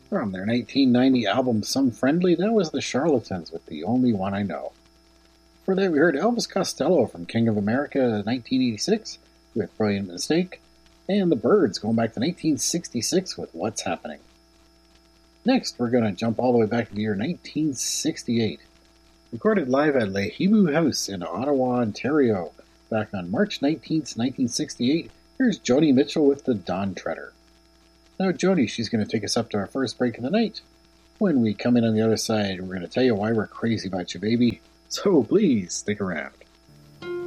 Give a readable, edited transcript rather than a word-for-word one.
From their 1990 album Some Friendly, that was the Charlatans with The Only One I Know. For that, we heard Elvis Costello from King of America 1986 with Brilliant Mistake, and the Byrds going back to 1966 with What's Happening. Next, we're going to jump all the way back to the year 1968. Recorded live at Le Hibu House in Ottawa, Ontario, back on March 19th, 1968, here's Joni Mitchell with the Dawn Treader. Now, Joni, she's going to take us up to our first break of the night. When we come in on the other side, we're going to tell you why we're crazy about you, baby. So please stick around.